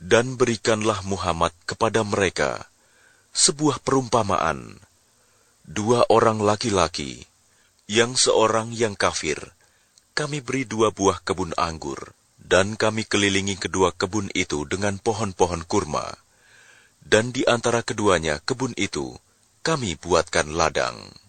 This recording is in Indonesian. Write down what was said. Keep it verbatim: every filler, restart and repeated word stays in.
Dan berikanlah Muhammad kepada mereka sebuah perumpamaan. Dua orang laki-laki, yang seorang yang kafir, kami beri dua buah kebun anggur, dan kami kelilingi kedua kebun itu dengan pohon-pohon kurma. Dan di antara keduanya kebun itu, kami buatkan ladang.